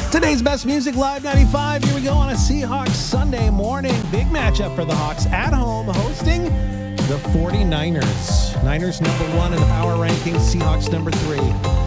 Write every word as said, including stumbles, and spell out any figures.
Today's Best Music Live ninety-five. Here we go on a Seahawks Sunday morning. Big matchup for the Hawks at home hosting the forty-niners. Niners number one in the power rankings, Seahawks number three.